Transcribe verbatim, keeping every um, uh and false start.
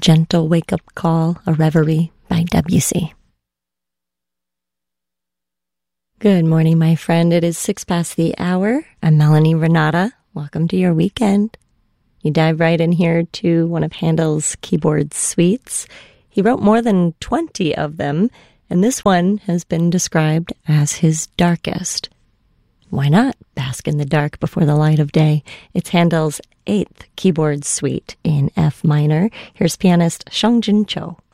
gentle wake-up call, a reverie by Debussy. Good morning, my friend. It is six past the hour. I'm Melanie Renata. Welcome to your weekend. You dive right in here to one of Handel's keyboard suites. He wrote more than twenty of them, and this one has been described as his darkest. Why not bask in the dark before the light of day? It's Handel's eighth keyboard suite in F minor. Here's pianist Seongjin Cho.